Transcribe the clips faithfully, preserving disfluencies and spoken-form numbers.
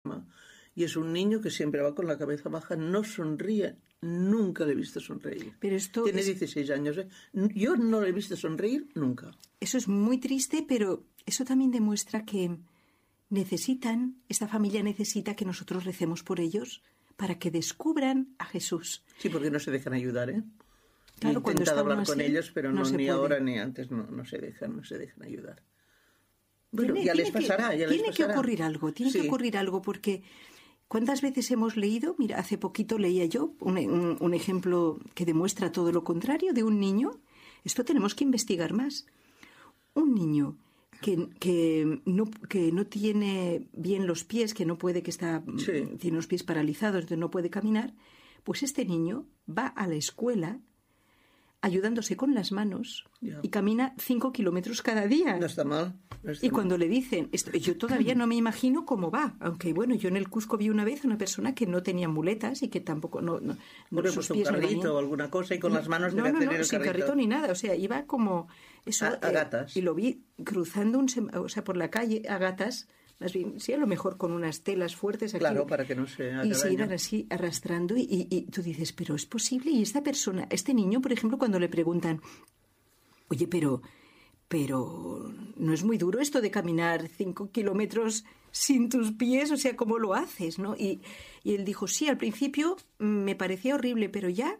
Y es un niño que siempre va con la cabeza baja, no sonríe, nunca le he visto sonreír. Pero esto Tiene es... dieciséis años, ¿eh? Yo no le he visto sonreír nunca. Eso es muy triste, pero eso también demuestra que necesitan, esta familia necesita que nosotros recemos por ellos para que descubran a Jesús. Sí, porque no se dejan ayudar, ¿eh? Claro, he cuando intentado hablar así, con ellos, pero no, no ni puede. ahora ni antes no, no se dejan, no se dejan ayudar. Bueno, tiene, ya les tiene pasará, que, ya les tiene pasará. que ocurrir algo, tiene Sí. que ocurrir algo porque ¿cuántas veces hemos leído? Mira, hace poquito leía yo un, un, un ejemplo que demuestra todo lo contrario de un niño. Esto tenemos que investigar más. Un niño que, que, no, que no tiene bien los pies, que no puede, que está Sí. tiene los pies paralizados, entonces no puede caminar, pues este niño va a la escuela ayudándose con las manos Ya. y camina cinco kilómetros cada día. No está mal. No está Y mal. cuando le dicen, esto, yo todavía no me imagino cómo va, aunque bueno, yo en el Cusco vi una vez una persona que no tenía muletas y que tampoco, no, no, no Bueno, sus pues un pies no carrito venían. o alguna cosa y con las manos No, debe no, tener no, el sin carrito ni nada, o sea, iba como eso, A- a gatas. y lo vi cruzando un, sem- o sea, por la calle a gatas, más bien, sí, a lo mejor con unas telas fuertes aquí. Claro, para que no se haga Y se daño. iban así arrastrando y, y, y tú dices, pero es posible. Y esta persona, este niño, por ejemplo, cuando le preguntan, oye, pero, pero no es muy duro esto de caminar cinco kilómetros sin tus pies, o sea, ¿cómo lo haces, no? Y, y él dijo, sí, al principio me parecía horrible, pero ya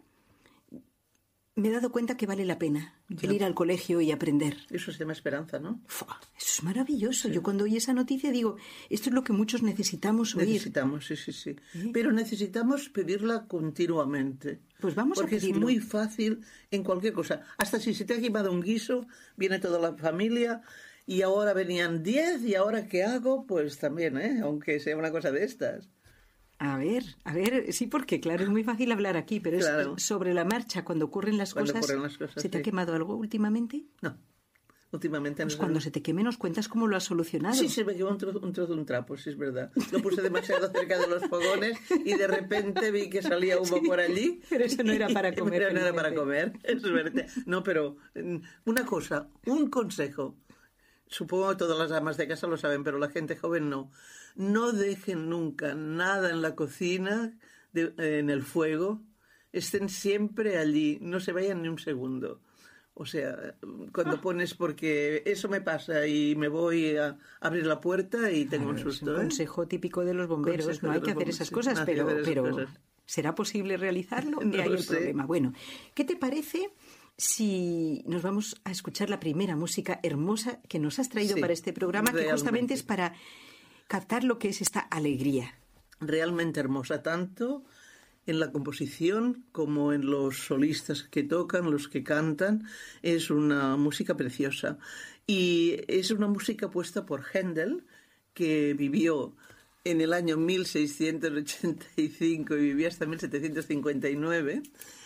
me he dado cuenta que vale la pena Ya. el ir al colegio y aprender. Eso se llama esperanza, ¿no? Fua, eso es maravilloso. Yo cuando oí esa noticia digo, esto es lo que muchos necesitamos oír. Necesitamos, sí, sí, sí. ¿Sí? Pero necesitamos pedirla continuamente. Pues vamos a Porque pedirlo. es muy fácil en cualquier cosa. Hasta si se te ha quemado un guiso, viene toda la familia y ahora venían diez y ahora ¿qué hago? Pues también, ¿eh? Aunque sea una cosa de estas. A ver, a ver, sí, porque claro, es muy fácil hablar aquí, pero Claro. es sobre la marcha, cuando ocurren las Cuando cosas. ocurren las cosas, ¿Se te ha sí. quemado algo últimamente? No, últimamente Pues no. cuando se te queme nos cuentas cómo lo has solucionado. Sí, se me quedó un trozo, un trozo de un trapo, sí es verdad. Lo puse demasiado cerca de los fogones y de repente vi que salía humo Sí, por allí. pero eso no era para comer, Pero no era para felizmente. comer, es verdad. No, pero mm, una cosa, un consejo. Supongo que todas las amas de casa lo saben, pero la gente joven no. No dejen nunca nada en la cocina, de- en el fuego. Estén siempre allí, no se vayan ni un segundo. O sea, cuando pones, porque eso me pasa y me voy a abrir la puerta y tengo un Claro, es susto. un ¿eh? consejo típico de los bomberos, Consejo no de hay que los hacer bomberos, esas sí, cosas, no hay que pero, hacer esas pero cosas. ¿será posible realizarlo? No Y ahí lo el sé. problema. Bueno, ¿qué te parece si nos vamos a escuchar la primera música hermosa que nos has traído Sí, para este programa, que realmente. justamente es para captar lo que es esta alegría? Realmente hermosa, tanto en la composición como en los solistas que tocan, los que cantan. Es una música preciosa. Y es una música puesta por Händel, que vivió en el año mil seiscientos ochenta y cinco y vivía hasta mil setecientos cincuenta y nueve.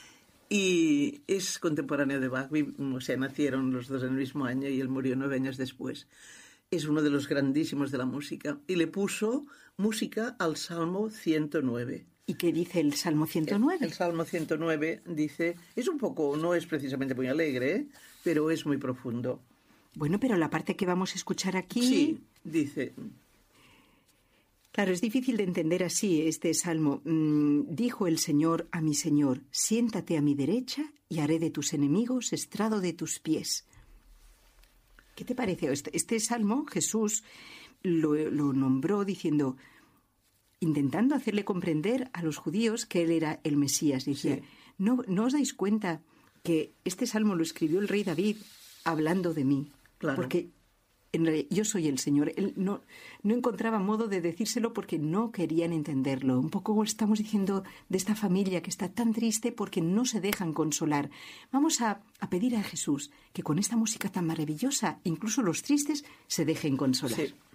Y es contemporáneo de Bach, o sea, nacieron los dos en el mismo año y él murió nueve años después. Es uno de los grandísimos de la música y le puso música al Salmo ciento nueve. ¿Y qué dice el Salmo ciento nueve? El Salmo ciento nueve dice, es un poco, no es precisamente muy alegre, ¿eh? Pero es muy profundo. Bueno, pero la parte que vamos a escuchar aquí... Sí, dice, Claro, es difícil de entender así este salmo. Mm, dijo el Señor a mi Señor, siéntate a mi derecha y haré de tus enemigos estrado de tus pies. ¿Qué te parece? Este, este salmo Jesús lo, lo nombró diciendo, intentando hacerle comprender a los judíos que él era el Mesías. Decía, Sí. ¿no, ¿no os dais cuenta que este salmo lo escribió el rey David hablando de mí? Claro. Porque en realidad, yo soy el Señor. Él no, no encontraba modo de decírselo porque no querían entenderlo. Un poco estamos diciendo de esta familia que está tan triste porque no se dejan consolar. Vamos a, a pedir a Jesús que con esta música tan maravillosa, incluso los tristes se dejen consolar. sí.